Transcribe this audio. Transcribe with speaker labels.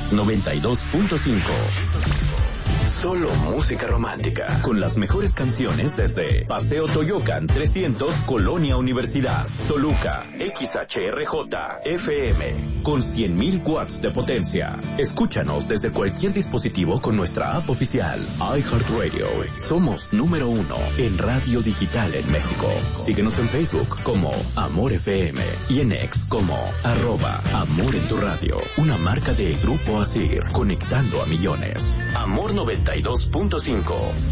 Speaker 1: 92.5. Solo música romántica, con las mejores canciones desde Paseo Toyocan 300, Colonia Universidad, Toluca, XHRJ, FM, con 100.000 watts de potencia. Escúchanos desde cualquier dispositivo con nuestra app oficial, iHeartRadio. Somos número 1 en radio digital en México. Síguenos en Facebook como Amor FM y en X como @Amor en tu radio. Una marca de Grupo Asir, conectando a millones. Amor 92.5.